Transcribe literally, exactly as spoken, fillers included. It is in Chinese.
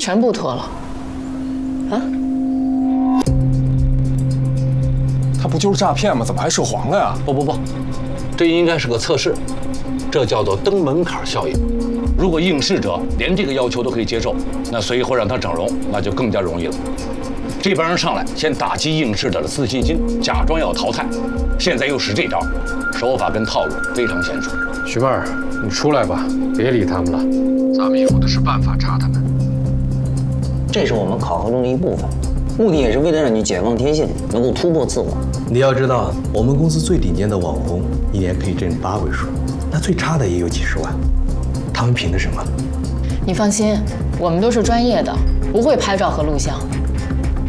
全部脱了。啊？ 他不就是诈骗吗？怎么还涉黄了呀？ 不不不，这应该是个测试，这叫做登门槛效应。如果应试者连这个要求都可以接受，那随后让他整容，那就更加容易了。这帮人上来先打击应试者的自信心，假装要淘汰，现在又使这招，手法跟套路非常娴熟。 徐妹儿，你出来吧，别理他们了，咱们有的是办法查他们。 这是我们考核中的一部分，目的也是为了让你解放天性，能够突破自我。 你要知道，我们公司最顶尖的网红一年可以挣八位数，那最差的也有几十万，他们凭的什么？ 你放心，我们都是专业的，不会拍照和录像。